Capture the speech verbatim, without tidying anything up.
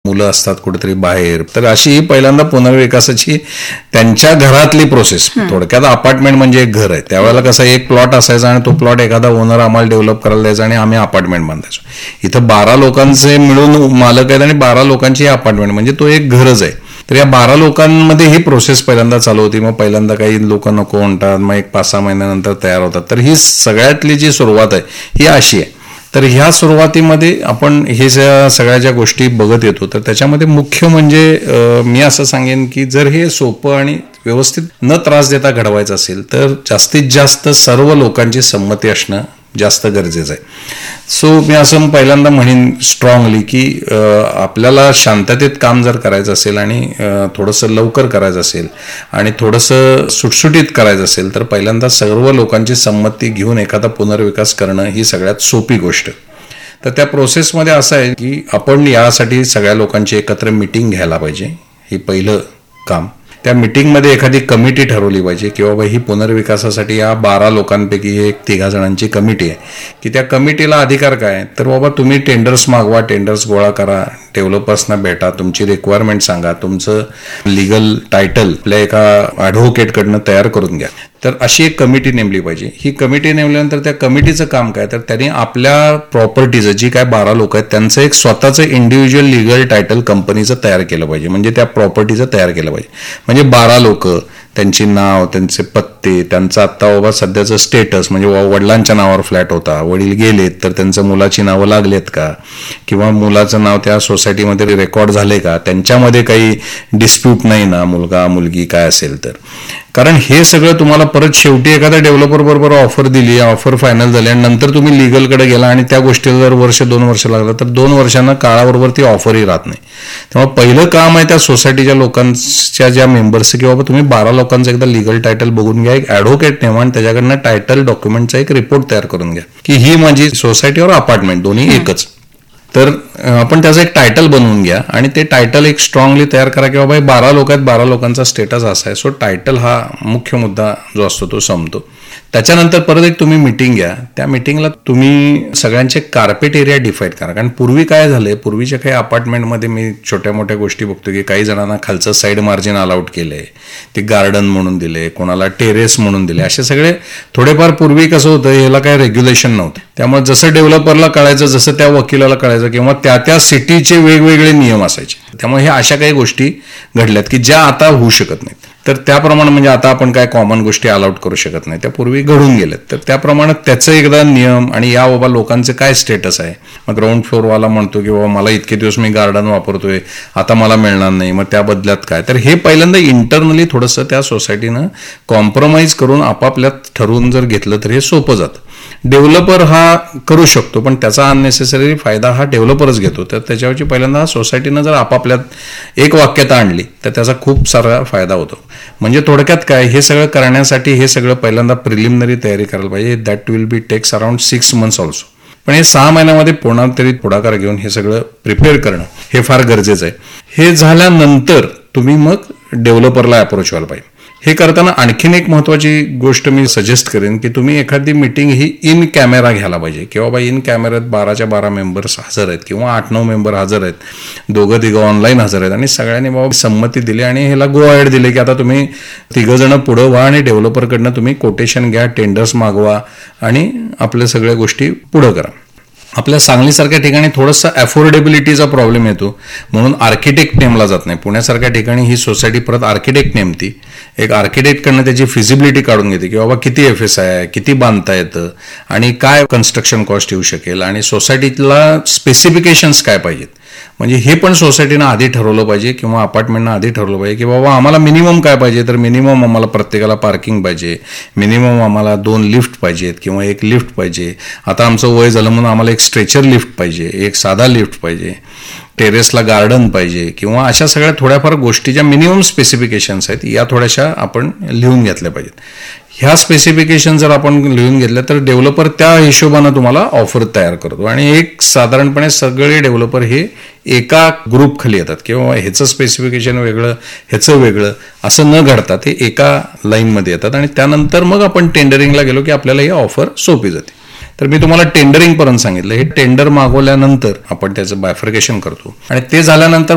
मुलं असतात कुठेतरी बाहेर, तर अशी पहिल्यांदा पुनर्विकासाची त्यांच्या घरातली प्रोसेस. थोडक्यात अपार्टमेंट म्हणजे एक घर आहे. त्यावेळेला कसं एक प्लॉट असायचा आणि तो प्लॉट एखादा ओनर आम्हाला डेव्हलप करायला द्यायचा आणि आम्ही अपार्टमेंट बांधायचो. इथं बारा लोकांचे मिळून मालक आहेत आणि बारा लोकांची अपार्टमेंट म्हणजे तो एक घरच आहे. तर या बारा लोकांमध्ये ही प्रोसेस पहिल्यांदा चालू होती. मग पहिल्यांदा काही लोक नको म्हणतात, मग एक पाच सहा महिन्यानंतर तयार होतात. तर ही सगळ्यातली जी सुरुवात आहे ही अशी आहे. तर ह्या सुरुवातीमध्ये आपण हे सगळ्या ज्या गोष्टी बघत येतो, तर त्याच्यामध्ये मुख्य म्हणजे मी असं सांगेन की जर हे सोपं आणि व्यवस्थित न त्रास देता घडवायचं असेल तर जास्तीत जास्त सर्व लोकांची संमती असणं जास्त गरजेचं आहे. सो मी असं पहिल्यांदा म्हणेन स्ट्रॉंगली की आपल्याला शांततेत काम जर करायचं असेल आणि थोडंसं लवकर करायचं असेल आणि थोडंसं सुटसुटीत करायचं असेल तर पहिल्यांदा सर्व लोकांची संमती घेऊन एखादा पुनर्विकास करणं ही सगळ्यात सोपी गोष्ट. तर त्या प्रोसेसमध्ये असं आहे की आपण यासाठी सगळ्या लोकांची एकत्र मिटिंग घ्यायला पाहिजे. हे पहिलं काम. त्या मिटिंगमध्ये एखादी कमिटी ठरवली पाहिजे की बाबा ही पुनर्विकासासाठी या बारा लोकांपैकी एक तिघा जणांची कमिटी आहे की त्या कमिटीला अधिकार काय, तर बाबा तुम्ही टेंडर्स मागवा, टेंडर्स गोळा करा, डेव्हलपर्सना भेटा, तुमची रिक्वायरमेंट सांगा, तुमचं लिगल टायटल आपल्या एका ॲडव्होकेटकडनं तयार करून घ्या. तर अशी एक कमिटी नेमली पाहिजे. ही कमिटी नेमल्यानंतर त्या कमिटीचं काम काय, तर त्यांनी आपल्या प्रॉपर्टीचं जी काय बारा लोक आहेत त्यांचं एक स्वतःचं इंडिव्हिज्युअल लिगल टायटल कंपनीचं तयार केलं पाहिजे. म्हणजे त्या प्रॉपर्टीचं तयार केलं पाहिजे. म्हणजे बारा लोक, त्यांची नाव, त्यांचे पत्ते, त्यांचं आत्ता बाबा सध्याचं स्टेटस, म्हणजे वडिलांच्या नावावर फ्लॅट होता, वडील गेलेत तर त्यांचं मुलाची नावं लागलेत का, किंवा मुलाचं नाव त्या सोसायटीमध्ये रेकॉर्ड झाले का, त्यांच्यामध्ये काही डिस्प्यूट नाही ना, मुलगा मुलगी काय असेल तर. कारण हे सगळं तुम्हाला परत शेवटी एखाद्या डेव्हलपर बरोबर ऑफर दिली, ऑफर फायनल झाली आणि नंतर तुम्ही लिगलकडे गेला आणि त्या गोष्टीला जर वर्ष दोन वर्ष लागलं तर दोन वर्षांना काळाबरोबर ती ऑफरही राहत नाही. तेव्हा पहिलं काम आहे त्या सोसायटीच्या लोकांच्या ज्या मेंबर्स की बाबा तुम्ही बारा लोकांचं एकदा लिगल टायटल बघून घ्या, एक ॲडव्होकेट नेमा आणि त्याच्याकडनं टायटल डॉक्युमेंटचा एक रिपोर्ट तयार करून घ्या की ही माझी सोसायटी और अपार्टमेंट दोन्ही एकच. तर आपण त्याचं एक टायटल बनवून घ्या आणि ते टायटल एक स्ट्रॉंगली तयार करा की बाबा बारा लोक आहेत, बारा लोकांचा स्टेटस असा आहे. सो टायटल हा मुख्य मुद्दा जो असतो तो संपतो. त्याच्यानंतर परत एक तुम्ही मिटिंग घ्या. त्या मिटिंगला तुम्ही सगळ्यांचे कार्पेट एरिया डिफाईन करा. कारण पूर्वी काय झालंय, पूर्वीच्या काही अपार्टमेंटमध्ये मी छोट्या मोठ्या गोष्टी बघतो की काही जणांना खालचं साईड मार्जिन अलाउट केलंय, ते गार्डन म्हणून दिले, कोणाला टेरेस म्हणून दिले. असे सगळे थोडेफार पूर्वी कसं होतं, याला काय रेग्युलेशन नव्हतं. त्यामुळे जसं डेव्हलपरला कळायचं, जसं त्या वकिलाला कळायचं किंवा त्या त्या सिटीचे वेगवेगळे नियम असायचे. त्यामुळे ह्या अशा काही गोष्टी घडल्यात की ज्या आता होऊ शकत नाहीत. तर त्याप्रमाणे म्हणजे आता आपण काय कॉमन गोष्टी अलाउट करू शकत नाही, त्या पूर्वी घडून गेल्यात. तर त्याप्रमाणे त्याचं एकदा नियम आणि या बाबा लोकांचं काय स्टेटस आहे. मग ग्राउंड फ्लोअरवाला म्हणतो की बाबा मला इतके दिवस मी गार्डन वापरतोय, आता मला मिळणार नाही, मग त्या बदल्यात काय. तर हे पहिल्यांदा इंटरनली थोडंसं त्या सोसायटीनं कॉम्प्रोमाइज करून आपापल्यात ठरवून जर घेतलं तर हे सोपं जातं. डेव्हलपर हा करू शकतो पण त्याचा अननेसेसरी फायदा हा डेव्हलपरच घेतो. तर त्याच्यावरची पहिल्यांदा सोसायटीनं जर आपापल्यात एक वाक्यता आणली तर त्याचा खूप सारा फायदा होतो. म्हणजे थोडक्यात काय, हे सगळं करण्यासाठी हे सगळं पहिल्यांदा प्रिलिमिनरी तयारी करायला पाहिजे. That will be text around six months also. पण हे सहा महिन्यामध्ये पुन्हा तरी पुढाकार घेऊन हे सगळं प्रिपेअर करणं हे फार गरजेचं आहे. हे झाल्यानंतर तुम्ही मग डेव्हलपरला अप्रोच व्हायला पाहिजे. हे करताना आणखीन एक महत्वाची गोष्ट मी सजेस्ट करेन की तुम्ही एखादी मिटिंग ही इन कॅमेरा घ्यायला पाहिजे की बाबा इन कॅमेऱ्यात बाराच्या बारा मेंबर्स हजर आहेत किंवा आठ नऊ मेंबर हजर आहेत, दोघं तिघं ऑनलाईन हजर आहेत आणि सगळ्यांनी बाबा संमती दिली आणि ह्याला गो अहेड दिले की आता तुम्ही तिघं जण पुढं व्हा आणि डेव्हलपरकडनं तुम्ही कोटेशन घ्या, टेंडर्स मागवा आणि आपल्या सगळ्या गोष्टी पुढं करा. आपल्या सांगलीसारख्या ठिकाणी थोडंसं अफोर्डेबिलिटीचा प्रॉब्लेम येतो म्हणून आर्किटेक्ट नेमला जात नाही. पुण्यासारख्या ठिकाणी ही सोसायटी परत आर्किटेक्ट नेमती, एक आर्किटेक्टकडनं त्याची फिजिबिलिटी काढून घेते की बाबा किती एफ एस आहे, किती बांधता येतं आणि काय कन्स्ट्रक्शन कॉस्ट येऊ शकेल आणि सोसायटीला स्पेसिफिकेशन्स काय पाहिजेत. म्हणजे हे पण सोसायटीनं आधी ठरवलं पाहिजे किंवा अपार्टमेंटनं आधी ठरवलं पाहिजे की बाबा आम्हाला मिनिमम काय पाहिजे, तर मिनिमम आम्हाला प्रत्येकाला पार्किंग पाहिजे, मिनिमम आम्हाला दोन लिफ्ट पाहिजेत किंवा एक लिफ्ट पाहिजे. आता आमचं वय झालं म्हणून आम्हाला एक स्ट्रेचर लिफ्ट पाहिजे, एक साधा लिफ्ट पाहिजे, टेरेसला गार्डन पाहिजे किंवा अशा सगळ्या थोड्याफार गोष्टी ज्या मिनिमम स्पेसिफिकेशन्स आहेत या थोड्याशा आपण लिहून घेतल्या पाहिजेत. ह्या स्पेसिफिकेशन जर आपण लिहून घेतल्या तर डेव्हलपर त्या हिशोबानं तुम्हाला ऑफर तयार करतो आणि एक साधारणपणे सगळे डेव्हलपर हे एका ग्रुप खाली येतात किंवा ह्याचं स्पेसिफिकेशन वेगळं ह्याचं वेगळं असं न घडता ते एका लाईनमध्ये येतात आणि त्यानंतर मग आपण टेंडरिंगला गेलो की आपल्याला ही ऑफर सोपी जाते. तर मी तुम्हाला टेंडरिंग पर्यंत सांगितलं. हे टेंडर मागवल्यानंतर आपण त्याचं बायफर्केशन करतो आणि ते झाल्यानंतर